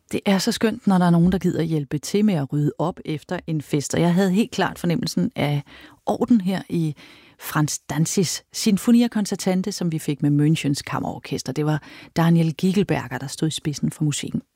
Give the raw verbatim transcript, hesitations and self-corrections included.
Det er så skønt, når der er nogen, der gider hjælpe til med at rydde op efter en fest. Og jeg havde helt klart fornemmelsen af orden her i Franz Danzis Sinfonia Concertante, som vi fik med Münchens Kammerorkester. Det var Daniel Gigelberger, der stod i spidsen for musikken.